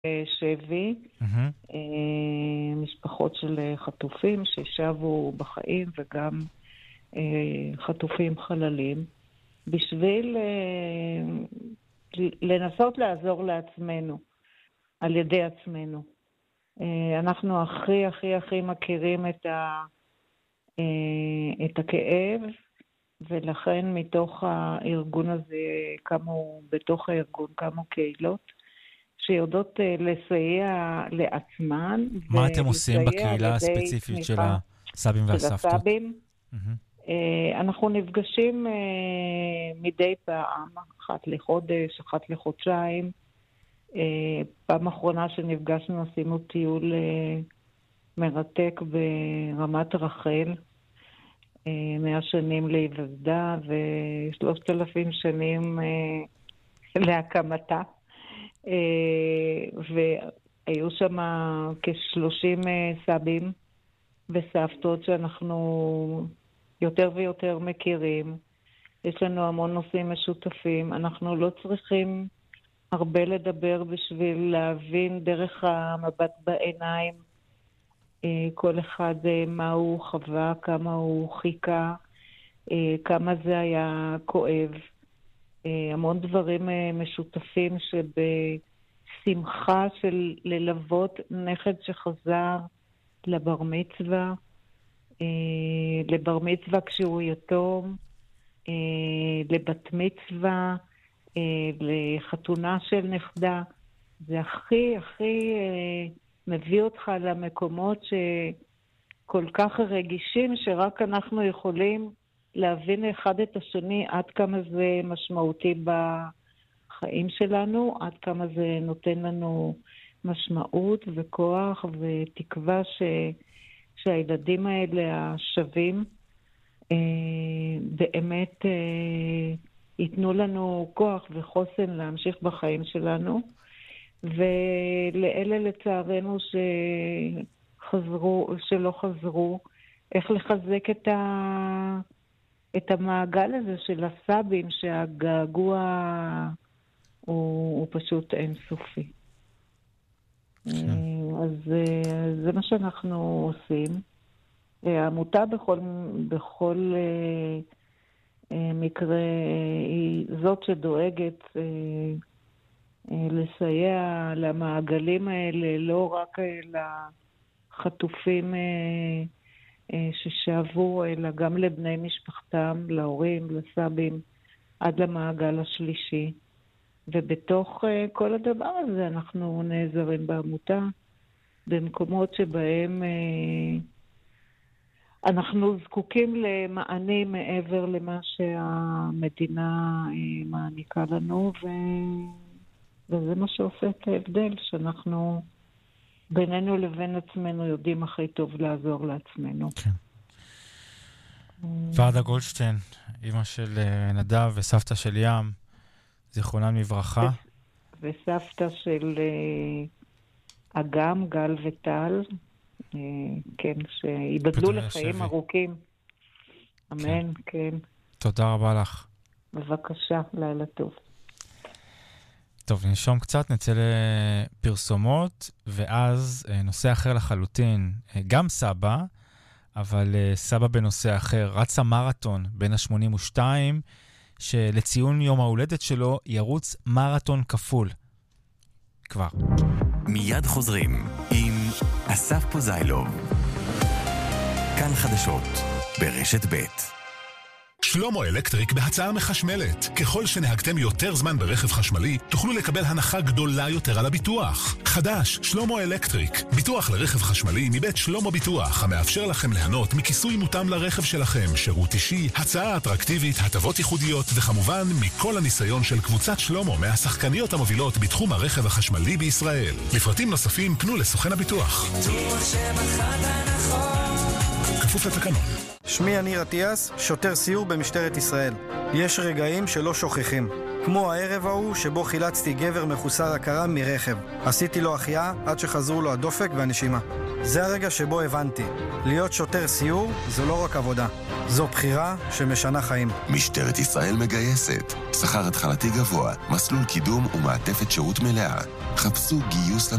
שבי, משפחות של חטופים ששבו בחיים וגם חטופים חללים, בשביל לנסות לעזור לעצמנו, על ידי עצמנו. אנחנו הכי מכירים את הכאב, ולכן מתוך הארגון הזה בתוך הארגון קמו קהילות שיודעות לסייע לעצמן. מה אתם עושים בקהילה הספציפית של הסבים והסבתות? אנחנו נפגשים מדי פעם, אחת לחודש, אחת לחודשיים. פעם אחרונה שנפגשנו עשינו טיול מרתק ברמת רחל, 100 שנים להיווסדה ו3,000 שנים להקמתה. והיו שם כ30 סבים וסבתות שאנחנו יותר ויותר מכירים. יש לנו המון נושאים משותפים. אנחנו לא צריכים הרבה לדבר בשביל להבין דרך המבט בעיניים כל אחד מה הוא חווה, כמה הוא חיכה, כמה זה היה כואב. המון דברים משותפים שבשמחה של ללוות נכד שחזר לבר מצווה, לבר מצווה כשהוא יתום, לבת מצווה, לחתונה של נכדה. זה הכי מביא אותך למקומות שכל כך רגישים שרק אנחנו יכולים להבין אחד את השני עד כמה זה משמעותי בחיים שלנו, עד כמה זה נותן לנו משמעות וכוח ותקווה שהילדים האלה השווים באמת ייתנו לנו כוח וחוסן להמשיך בחיים שלנו. ולאלה לצערנו שלא חזרו, איך לחזק את המעגל הזה של הסבים, שהגעגוע הוא פשוט אינסופי. אז זה מה שאנחנו עושים. העמותה בכל מקרה היא זאת שדואגת לסייע למעגלים האלה, לא רק לחטופים ששבו, אלא גם לבני משפחתם, להורים, לסבים, עד למעגל השלישי. ובתוך כל הדבר הזה אנחנו נעזרים בעמותה, במקומות שבהם אנחנו זקוקים למענים מעבר למה שהמדינה מעניקה לנו, וזה מה שעושה את ההבדל, שאנחנו בינינו לבין עצמנו יודעים הכי טוב לעזור לעצמנו. כן. ורדה גולדשטיין, אמא של נדב וסבתא של ים, זיכרונם לברכה. וסבתא של אגם, גל וטל, כן, שיבדלו לחיים ארוכים. אמן, כן. תודה רבה לך. בבקשה, לילה טוב. טוב, נשום קצת, נצא לפרסומות, ואז נושא אחר לחלוטין, גם סבא, אבל סבא בנושא אחר, רצה מרתון בין ה-82, שלציון יום ההולדת שלו ירוץ מרתון כפול. כבר. מיד חוזרים עם אסף פוזיילוב. כאן חדשות ברשת ב'. שלמה אלקטריק בהצעה מחשמלת. ככל שנהגתם יותר זמן ברכב חשמלי, תוכלו לקבל הנחה גדולה יותר על הביטוח. חדש, שלמה אלקטריק. ביטוח לרכב חשמלי מבית שלמה ביטוח, המאפשר לכם ליהנות מכיסוי מותאם לרכב שלכם, שירות אישי, הצעה אטרקטיבית, הטבות ייחודיות, וכמובן מכל הניסיון של קבוצת שלמה מהשחקניות המובילות בתחום הרכב החשמלי בישראל. לפרטים נוספים פנו לסוכן הביטוח. כפוף לתקנון. שמי יניר עטיאס, שוטר סיור במשטרת ישראל. יש רגעים שלא שוכחים. כמו הערב ההוא שבו חילצתי גבר מחוסר הכרה מרכב. עשיתי לו החייאה עד שחזרו לו הדופק והנשימה. זה הרגע שבו הבנתי, להיות שוטר סיור זו לא רק עבודה, זו בחירה שמשנה חיים. משטרת ישראל מגייסת, שכר התחלתי גבוה, מסלול קידום ומעטפת שירות מלאה. חפשו גיוס